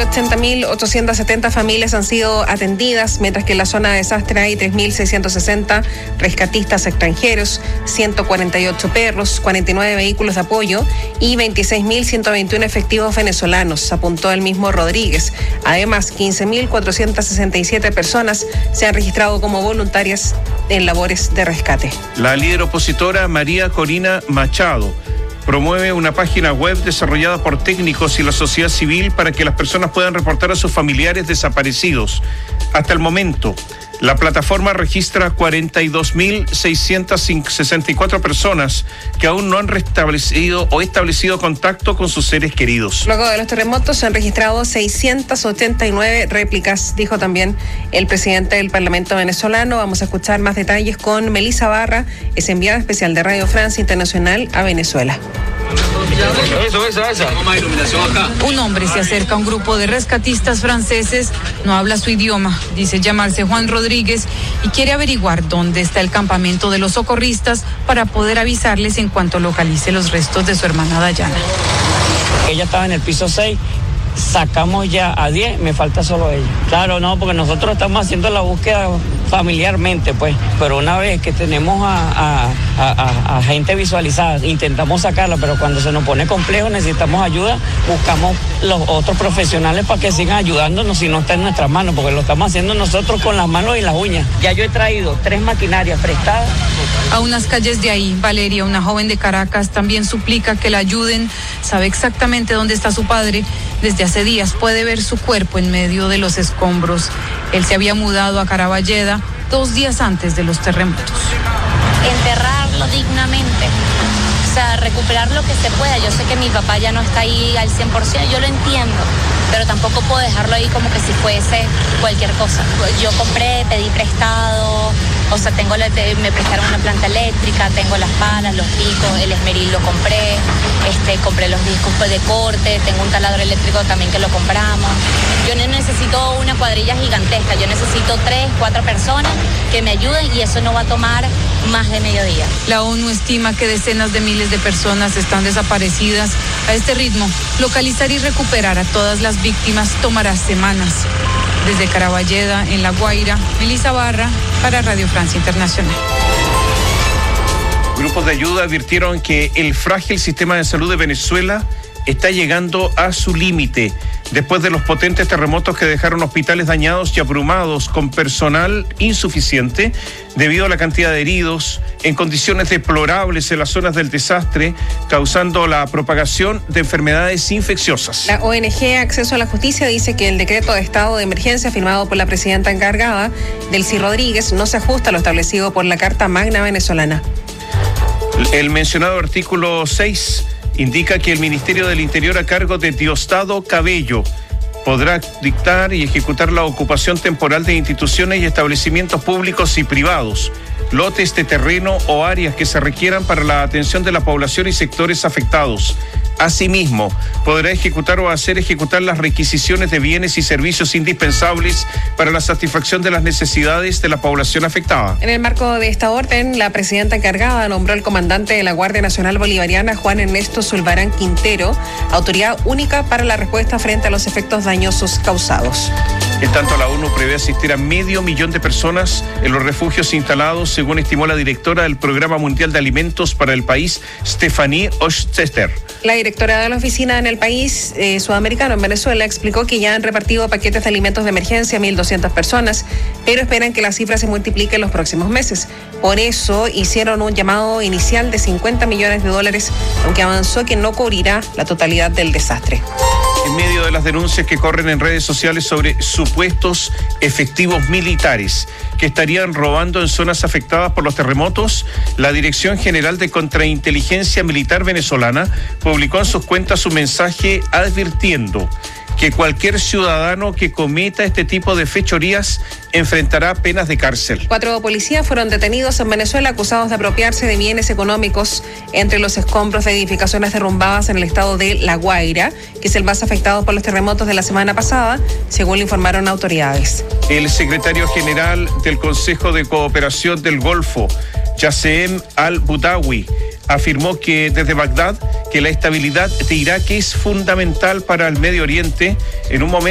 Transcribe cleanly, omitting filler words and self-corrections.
de 80.870 familias han sido atendidas, mientras que en la zona de desastre hay 3.660 rescatistas extranjeros, 148 perros, 49 vehículos de apoyo y 26.121 efectivos venezolanos, apuntó el mismo Rodríguez. Además, 15.467 personas se han registrado como voluntarias en labores de rescate. La líder opositora María Corina Machado promueve una página web desarrollada por técnicos y la sociedad civil para que las personas puedan reportar a sus familiares desaparecidos. Hasta el momento, la plataforma registra 42.664 personas que aún no han restablecido o establecido contacto con sus seres queridos. Luego de los terremotos se han registrado 689 réplicas, dijo también el presidente del Parlamento venezolano. Vamos a escuchar más detalles con Melissa Barra, es enviada especial de Radio Francia Internacional a Venezuela. Un hombre se acerca a un grupo de rescatistas franceses, no habla su idioma, dice llamarse Juan Rodríguez y quiere averiguar dónde está el campamento de los socorristas para poder avisarles en cuanto localice los restos de su hermana Dayana. Ella estaba en el piso 6. Sacamos ya a 10, me falta solo ella. Claro, no, porque nosotros estamos haciendo la búsqueda familiarmente, pues, pero una vez que tenemos a gente visualizada, intentamos sacarla, pero cuando se nos pone complejo, necesitamos ayuda, buscamos los otros profesionales para que sigan ayudándonos si no está en nuestras manos, porque lo estamos haciendo nosotros con las manos y las uñas. Ya yo he traído 3 maquinarias prestadas. A unas calles de ahí, Valeria, una joven de Caracas, también suplica que la ayuden, sabe exactamente dónde está su padre. Desde hace días puede ver su cuerpo en medio de los escombros. Él se había mudado a Caraballeda 2 días antes de los terremotos. Enterrarlo dignamente, o sea, recuperar lo que se pueda. Yo sé que mi papá ya no está ahí al 100%, yo lo entiendo, pero tampoco puedo dejarlo ahí como que si fuese cualquier cosa. Yo compré, pedí prestado, o sea, me prestaron una planta eléctrica, tengo las palas, los picos, el esmeril lo compré, compré los discos de corte, tengo un taladro eléctrico también que lo compramos. Yo no necesito una cuadrilla gigantesca, yo necesito 3, 4 personas que me ayuden y eso no va a tomar más de mediodía. La ONU estima que decenas de miles de personas están desaparecidas. A este ritmo, localizar y recuperar a todas las víctimas tomará semanas. Desde Caraballeda, en La Guaira, Melissa Barra, para Radio Francia Internacional. Grupos de ayuda advirtieron que el frágil sistema de salud de Venezuela está llegando a su límite después de los potentes terremotos que dejaron hospitales dañados y abrumados con personal insuficiente debido a la cantidad de heridos en condiciones deplorables en las zonas del desastre, causando la propagación de enfermedades infecciosas. La ONG Acceso a la Justicia dice que el decreto de estado de emergencia firmado por la presidenta encargada, Delcy Rodríguez, no se ajusta a lo establecido por la Carta Magna venezolana. El mencionado artículo 6 indica que el Ministerio del Interior, a cargo de Diosdado Cabello, podrá dictar y ejecutar la ocupación temporal de instituciones y establecimientos públicos y privados, lotes de terreno o áreas que se requieran para la atención de la población y sectores afectados. Asimismo, podrá ejecutar o hacer ejecutar las requisiciones de bienes y servicios indispensables para la satisfacción de las necesidades de la población afectada. En el marco de esta orden, la presidenta encargada nombró al comandante de la Guardia Nacional Bolivariana, Juan Ernesto Zulbarán Quintero, autoridad única para la respuesta frente a los efectos dañosos causados. En tanto, la ONU prevé asistir a 500.000 de personas en los refugios instalados, según estimó la directora del Programa Mundial de Alimentos para el país, Stephanie Ochtester. La directora de la oficina en el país sudamericano, en Venezuela, explicó que ya han repartido paquetes de alimentos de emergencia a 1.200 personas, pero esperan que la cifra se multiplique en los próximos meses. Por eso hicieron un llamado inicial de $50 millones, aunque avanzó que no cubrirá la totalidad del desastre. En medio de las denuncias que corren en redes sociales sobre supuestos efectivos militares que estarían robando en zonas afectadas por los terremotos, la Dirección General de Contrainteligencia Militar venezolana publicó en sus cuentas un mensaje advirtiendo que cualquier ciudadano que cometa este tipo de fechorías enfrentará penas de cárcel. 4 policías fueron detenidos en Venezuela acusados de apropiarse de bienes económicos entre los escombros de edificaciones derrumbadas en el estado de La Guaira, que es el más afectado por los terremotos de la semana pasada, según le informaron autoridades. El secretario general del Consejo de Cooperación del Golfo, Yasseem al-Boudawi, afirmó que desde Bagdad que la estabilidad de Irak es fundamental para el Medio Oriente en un momento